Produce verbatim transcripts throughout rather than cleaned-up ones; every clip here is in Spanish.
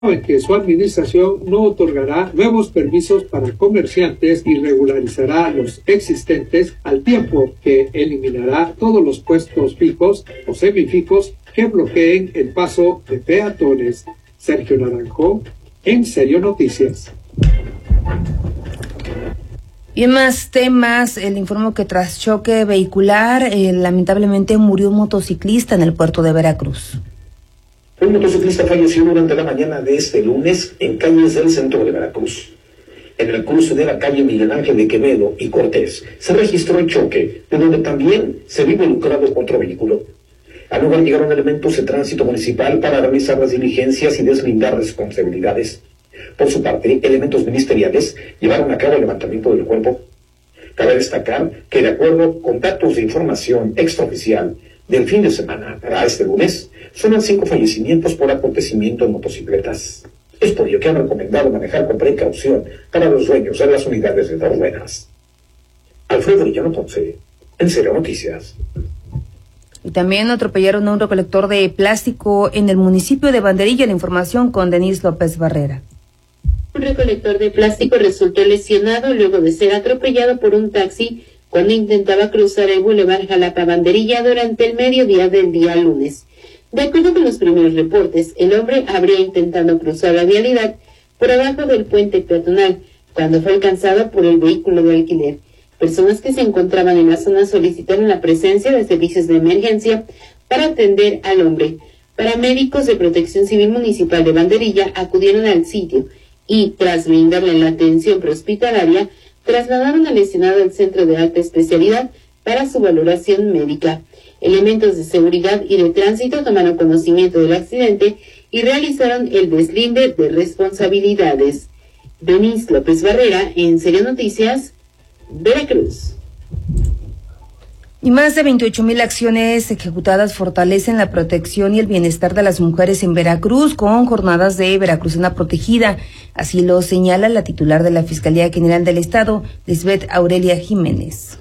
en que su administración no otorgará nuevos permisos para comerciantes y regularizará los existentes, al tiempo que eliminará todos los puestos fijos o semifijos que bloqueen el paso de peatones. Sergio Naranjo, En Serio Noticias. Y en más temas, el informe que tras choque vehicular, eh, lamentablemente murió un motociclista en el puerto de Veracruz. Un motociclista falleció durante la mañana de este lunes en calles del centro de Veracruz. En el cruce de la calle Miguel Ángel de Quevedo y Cortés se registró el choque, de donde también se vio involucrado otro vehículo. Al lugar llegaron elementos de tránsito municipal para realizar las diligencias y deslindar responsabilidades. Por su parte, elementos ministeriales llevaron a cabo el levantamiento del cuerpo. Cabe destacar que, de acuerdo con datos de información extraoficial del fin de semana para este lunes, suman cinco fallecimientos por acontecimiento en motocicletas. Es por ello que han recomendado manejar con precaución para los dueños de las unidades de dos ruedas. Alfredo Villano Ponce, En Serio Noticias. Y también atropellaron a un recolector de plástico en el municipio de Banderilla. La información con Denise López Barrera. Un recolector de plástico resultó lesionado luego de ser atropellado por un taxi cuando intentaba cruzar el Boulevard Jalapa Banderilla durante el mediodía del día lunes. De acuerdo con los primeros reportes, el hombre habría intentado cruzar la vialidad por abajo del puente peatonal cuando fue alcanzado por el vehículo de alquiler. Personas que se encontraban en la zona solicitaron la presencia de servicios de emergencia para atender al hombre. Paramédicos de Protección Civil Municipal de Banderilla acudieron al sitio y, tras brindarle la atención prehospitalaria, trasladaron al lesionado al centro de alta especialidad para su valoración médica. Elementos de seguridad y de tránsito tomaron conocimiento del accidente y realizaron el deslinde de responsabilidades. Denise López Barrera, En Serio Noticias, Veracruz. Y más de veintiocho mil acciones ejecutadas fortalecen la protección y el bienestar de las mujeres en Veracruz con jornadas de Veracruzana Protegida. Así lo señala la titular de la Fiscalía General del Estado, Lisbeth Aurelia Jiménez.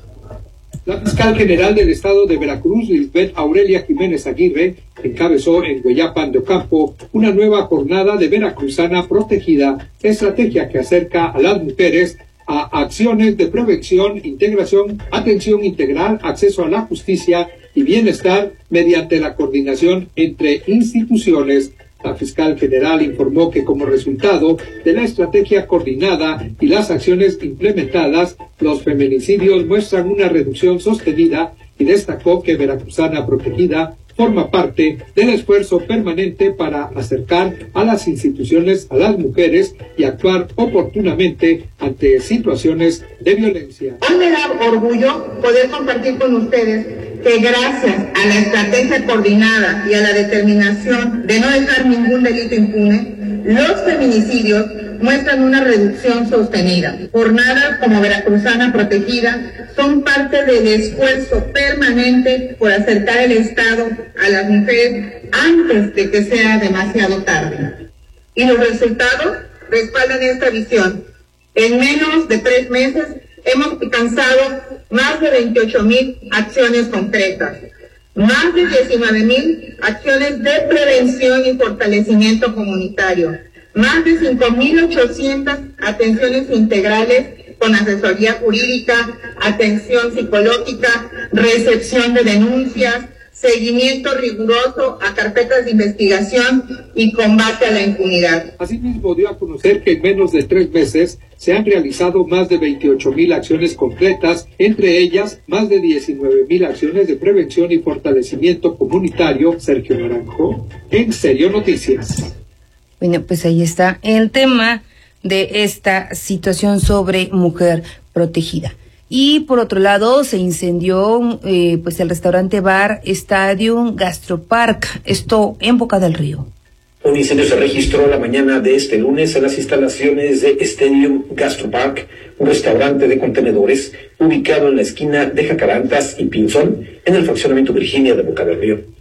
La fiscal general del Estado de Veracruz, Lisbeth Aurelia Jiménez Aguirre, encabezó en Hueyapan de Ocampo una nueva jornada de Veracruzana Protegida, estrategia que acerca a las mujeres a acciones de prevención, integración, atención integral, acceso a la justicia y bienestar mediante la coordinación entre instituciones. La fiscal general informó que como resultado de la estrategia coordinada y las acciones implementadas, los feminicidios muestran una reducción sostenida y destacó que Veracruzana Protegida forma parte del esfuerzo permanente para acercar a las instituciones a las mujeres y actuar oportunamente ante situaciones de violencia. Hoy me da orgullo poder compartir con ustedes que gracias a la estrategia coordinada y a la determinación de no dejar ningún delito impune, los feminicidios muestran una reducción sostenida. Jornadas como Veracruzana Protegida son parte del esfuerzo permanente por acercar el Estado a las mujeres antes de que sea demasiado tarde. Y los resultados respaldan esta visión. En menos de tres meses hemos alcanzado más de veintiocho mil acciones concretas, más de diecinueve mil acciones de prevención y fortalecimiento comunitario, más de cinco mil ochocientas atenciones integrales con asesoría jurídica, atención psicológica, recepción de denuncias, seguimiento riguroso a carpetas de investigación y combate a la impunidad. Asimismo, dio a conocer que en menos de tres meses se han realizado más de veintiocho mil acciones concretas, entre ellas más de diecinueve mil acciones de prevención y fortalecimiento comunitario. Sergio Naranjo, En Serio Noticias. Bueno, pues ahí está el tema de esta situación sobre mujer protegida. Y por otro lado, se incendió eh, pues el restaurante bar Stadium Gastropark, esto en Boca del Río. Un incendio se registró la mañana de este lunes en las instalaciones de Stadium Gastropark, un restaurante de contenedores ubicado en la esquina de Jacarantas y Pinzón, en el fraccionamiento Virginia de Boca del Río.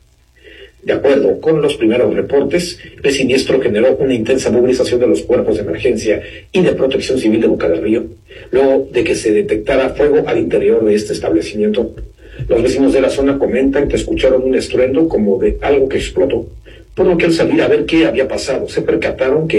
De acuerdo con los primeros reportes, el siniestro generó una intensa movilización de los cuerpos de emergencia y de protección civil de Boca del Río, luego de que se detectara fuego al interior de este establecimiento. Los vecinos de la zona comentan que escucharon un estruendo como de algo que explotó, por lo que al salir a ver qué había pasado, se percataron que